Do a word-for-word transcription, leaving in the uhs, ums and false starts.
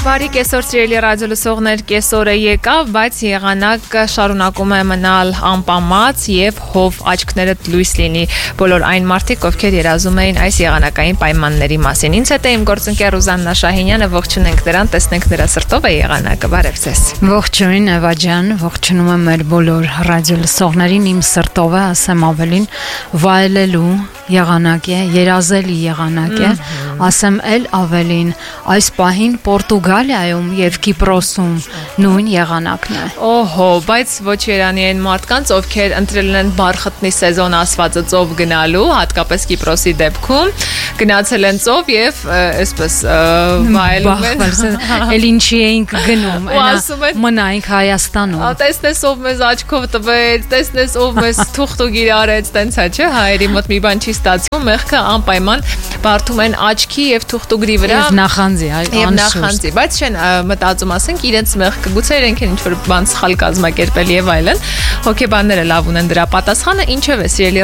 Բարի կեսօր սիրելի ռադիո լսողներ, կեսօրը եկավ, բայց եղանակը շարունակում է մնալ անպամած եւ հով աչքներդ լույս լինի բոլոր այն մարդիկ, ովքեր երազում էին այս եղանակային պայմանների մասին։ Ինձ հետ է իմ գործընկեր Ռուզաննա Շահինյանը, ողջունենք նրան, տեսնենք նրա սրտով է եղանակը, բարև ձեզ։ Ողջույն Էվա ջան, ողջունում եմ մեր բոլոր ռադիո լսողներին, իմ սրտով է, ասեմ ավելին, վայելելու եղանակ է, երազելի եղանակ է, ասեմ էլ ավելին, այս պահին Պորտուգալիայում եւ Կիպրոսում նույն եղանակն է։ Օհո, բայց ոչ երանի են մարդկանց, ովքեր ընտրել են բարխտնի սեզոն ասվածը ծով գնալու, հատկապես Կիպրոսի դեպքում, գնացել են ծով եւ այսպես վայելում են։ Էլ ինչի էինք գնում, մնայինք Հայաստանում։ Տեսնես ով մեզ աչքով տվեց, տեսնես ով մեզ թուղթուգիր արեց, տենց է, չէ՞, հայերի մոտ մի բան չի ստացվում, մեղքը անպայման բարդում են աչքի եւ թուղթուգրի վրա եւ նախանձի, եւ նախանձի, բայց չեն մտածում, ասենք իրենց մեղքը, գուցե իրենք են ինչ-որ բան սխալ կազմակերպել եւ այլն։ Հոգեբանները լավ ունեն դրա պատասխանը, ինչեւ է սիրելի